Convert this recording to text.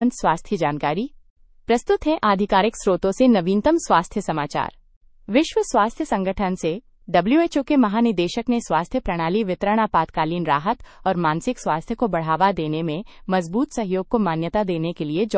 स्वास्थ्य जानकारी प्रस्तुत है। आधिकारिक स्रोतों से नवीनतम स्वास्थ्य समाचार। विश्व स्वास्थ्य संगठन से WHO के महानिदेशक ने स्वास्थ्य प्रणाली वितरण, आपातकालीन राहत और मानसिक स्वास्थ्य को बढ़ावा देने में मजबूत सहयोग को मान्यता देने के लिए